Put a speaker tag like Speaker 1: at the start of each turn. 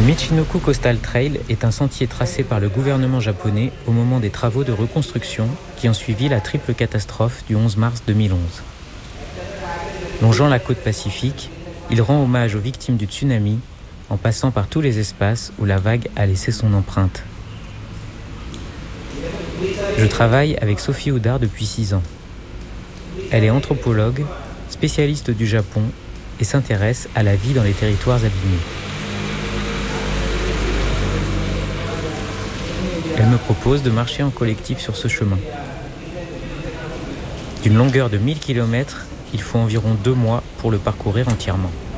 Speaker 1: Michinoku Coastal Trail est un sentier tracé par le gouvernement japonais au moment des travaux de reconstruction qui ont suivi la triple catastrophe du 11 mars 2011. Longeant la côte pacifique, il rend hommage aux victimes du tsunami en passant par tous les espaces où la vague a laissé son empreinte. Je travaille avec Sophie Houdard depuis 6 ans. Elle est anthropologue, spécialiste du Japon et s'intéresse à la vie dans les territoires abîmés. Elle me propose de marcher en collectif sur ce chemin. D'une longueur de 1000 km, il faut environ 2 mois pour le parcourir entièrement.